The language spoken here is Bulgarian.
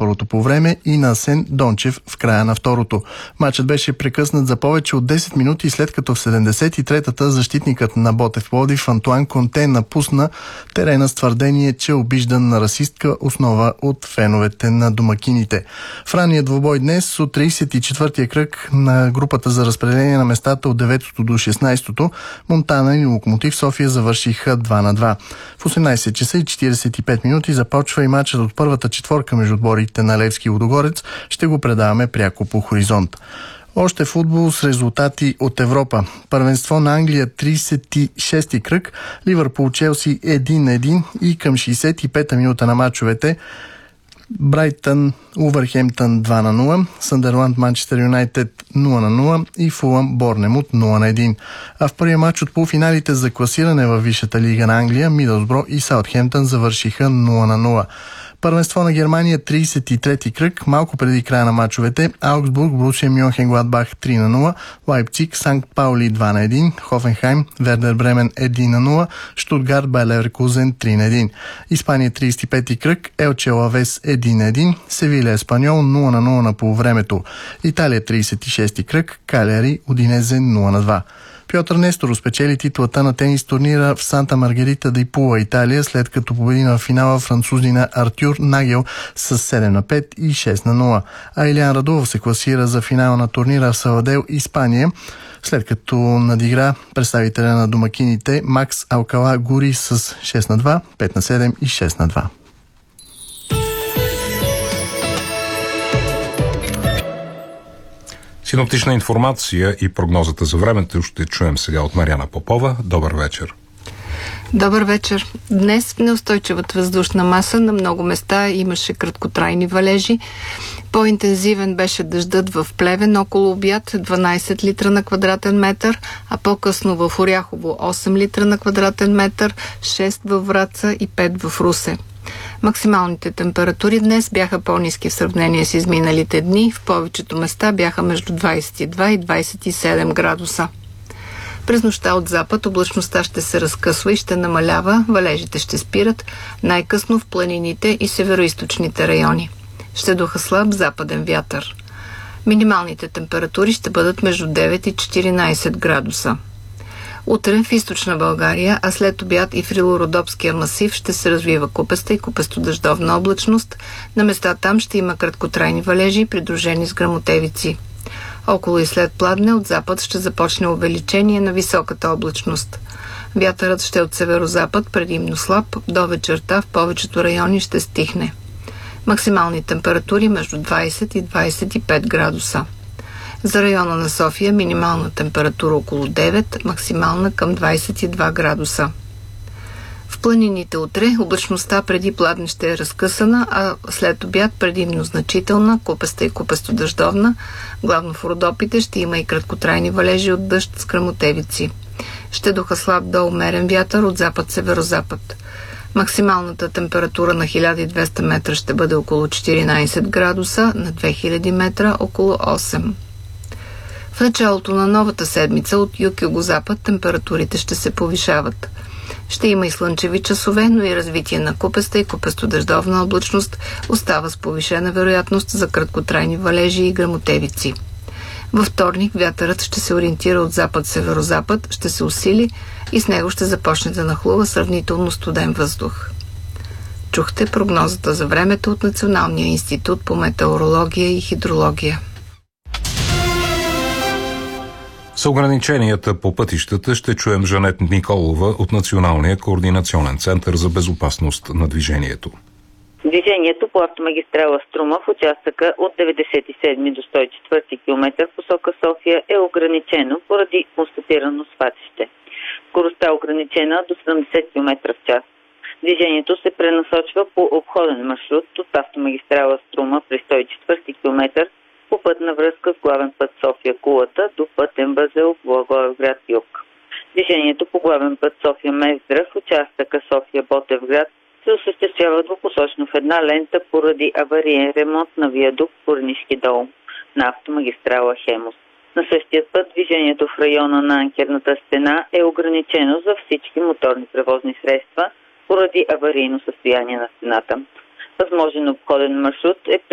първото по време и на Асен Дончев в края на второто. Матчът беше прекъснат за повече от 10 минути, след като в 73-та защитникът на Ботев Пловдив Антуан Конте напусна терена с твърдение, че обиждан на расистка основа от феновете на домакините. В ранния двубой днес от 34-я кръг на групата за разпределение на местата от 9-то до 16-то Монтана и Локомотив София завършиха 2-2. В 18 часа и 45 минути започва и матчът от първата четворка между отборите на Левски и Лудогорец. Ще го предаваме пряко по Хоризонт. Още футбол с резултати от Европа. Първенство на Англия 36-ти кръг, Ливърпул Челси 1-1 и към 65-та минута на мачовете Брайтън Увърхемптън 2-0, Съндърланд Манчестър Юнайтед 0-0 и Фулъм Борнемут 0-1. А в първия матч от полуфиналите за класиране във Висшата лига на Англия Мидълсбро и Саутхемптън завършиха 0-0. Първенство на Германия 33-ти кръг, малко преди края на мачовете Аугсбург Борусия Мюнхенгладбах 3-0, Лайпциг Санкт Паули 2-1, Хофенхайм Вердер Бремен 1-0, Штутгарт Байер Леверкузен 3-1. Испания 35-ти кръг, Елче Лавес 1-1, Севиля Еспаньол 0-0 на полувремето. Италия 36-ти кръг, Калиари Удинезе 0-2. Пьотър Несторов спечели титлата на тенис турнира в Санта Маргарита ди Пула, Италия, след като победи на финала французина Артюр Нагел с 7-5 и 6-0. А Илиан Радулов се класира за финала на турнира в Савадел, Испания, след като надигра представителя на домакините Макс Алкала Гури с 6-2, 5-7 и 6-2. Синоптична информация и прогнозата за времето ще чуем сега от Мариана Попова. Добър вечер. Добър вечер. Днес в неустойчивата въздушна маса на много места имаше краткотрайни валежи. По-интензивен беше дъждът в Плевен около обяд 12 литра на квадратен метър, а по-късно в Оряхово 8 литра на квадратен метър, 6 във Враца и 5 в Русе. Максималните температури днес бяха по-ниски в сравнение с изминалите дни. В повечето места бяха между 22 и 27 градуса. През нощта от запад облачността ще се разкъсва и ще намалява, валежите ще спират, най-късно в планините и североизточните райони. Ще духа слаб западен вятър. Минималните температури ще бъдат между 9 и 14 градуса. Утре в източна България, а след обяд и в Рило-Родопския масив ще се развива купеста и купестодъждовна облачност. На места там ще има краткотрайни валежи, придружени с гръмотевици. Около и след пладне от запад ще започне увеличение на високата облачност. Вятърът ще е от северозапад, предимно слаб, до вечерта в повечето райони ще стихне. Максимални температури между 20 и 25 градуса. За района на София минимална температура около 9, максимална към 22 градуса. В планините утре облачността преди пладне ще е разкъсана, а след обяд предимно значителна, купеста и купестодъждовна. Главно в Родопите ще има и краткотрайни валежи от дъжд с гръмотевици. Ще духа слаб до умерен вятър от запад-северозапад. Максималната температура на 1200 метра ще бъде около 14 градуса, на 2000 метра около 8. В началото на новата седмица от юг-югозапад температурите ще се повишават. Ще има и слънчеви часове, но и развитие на купеста и купестодъждовна облачност остава с повишена вероятност за краткотрайни валежи и гръмотевици. Във вторник вятърът ще се ориентира от запад-северозапад, ще се усили и с него ще започне да нахлува сравнително студен въздух. Чухте прогнозата за времето от Националния институт по метеорология и хидрология. С ограниченията по пътищата ще чуем Жанет Николова от Националния координационен център за безопасност на движението. Движението по автомагистрала Струма в участъка от 97 до 104 км в посока София е ограничено поради констатирано свлачище. Скоростта е ограничена до 70 км в час. Движението се пренасочва по обходен маршрут от автомагистрала Струма при 104 км по пътна връзка с главен път София-Кулата до пътен възел Благоевград-Юг. Движението по главен път София-Мездра в участъка София-Ботевград се осъществява двупосочно в една лента поради авариен ремонт на виадукт Корнишки дол на автомагистрала Хемус. На същия път движението в района на анкерната стена е ограничено за всички моторни превозни средства поради аварийно състояние на стената. Възможен обходен маршрут е